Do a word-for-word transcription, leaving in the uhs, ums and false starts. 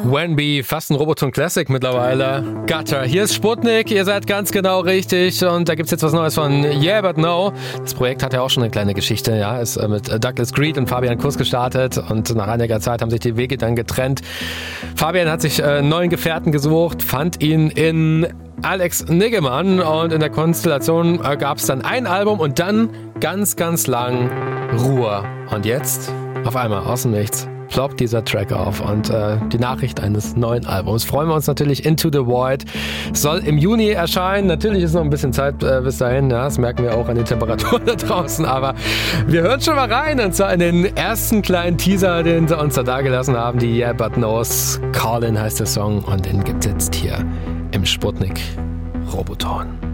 Wenby, fast ein Roboton Classic mittlerweile. Gutter, hier ist Sputnik, ihr seid ganz genau richtig und da gibt's jetzt was Neues von Yeah But No. Das Projekt hat ja auch schon eine kleine Geschichte, ja, ist mit Douglas Greed und Fabian Kuss gestartet und nach einiger Zeit haben sich die Wege dann getrennt. Fabian hat sich einen neuen Gefährten gesucht, fand ihn in Alex Niggemann und in der Konstellation gab's dann ein Album und dann ganz, ganz lang Ruhe. Und jetzt, auf einmal, aus dem Nichts, ploppt dieser Track auf und äh, die Nachricht eines neuen Albums. Freuen wir uns natürlich. Into the Void soll im Juni erscheinen. Natürlich ist noch ein bisschen Zeit äh, bis dahin. Ja, das merken wir auch an den Temperaturen da draußen. Aber wir hören schon mal rein und zwar in den ersten kleinen Teaser, den sie uns da dagelassen haben. Die Yeah But No's. Call In heißt der Song und den gibt's jetzt hier im Sputnik Roboton.